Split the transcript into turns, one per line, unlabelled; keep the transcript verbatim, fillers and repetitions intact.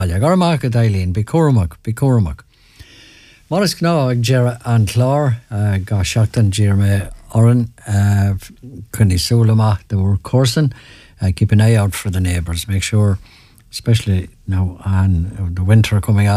Garmach a Dailín, Bicórmach, Bicórmach. Maris gná ag Gera an chlár, gá seachtan Jeremy Oren, Kunny Sulama, the word Corson. Uh, keep an eye out for the neighbours. Make sure, especially now on the winter coming on.